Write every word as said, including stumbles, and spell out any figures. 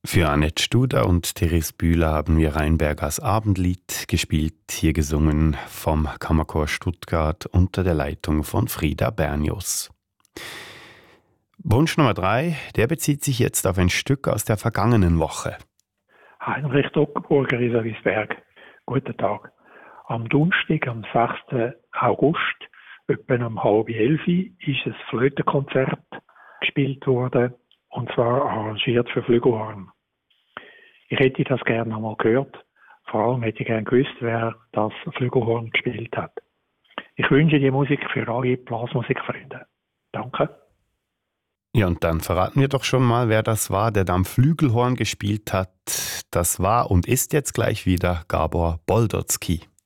Für Annette Studer und Therese Bühler haben wir Rheinbergers Abendlied gespielt, hier gesungen vom Kammerchor Stuttgart unter der Leitung von Frieda Bernius. Wunsch Nummer drei, der bezieht sich jetzt auf ein Stück aus der vergangenen Woche. Heinrich Dockenburger, Isarwisberg. Guten Tag. Am Donnerstag, am sechsten August, etwa um halb elf, ist ein Flötenkonzert gespielt worden, und zwar arrangiert für Flügelhorn. Ich hätte das gerne einmal gehört. Vor allem hätte ich gerne gewusst, wer das Flügelhorn gespielt hat. Ich wünsche die Musik für alle Blasmusikfreunde. Danke. Ja, und dann verraten wir doch schon mal, wer das war, der da am Flügelhorn gespielt hat. Das war und ist jetzt gleich wieder Gabor Boldotzky.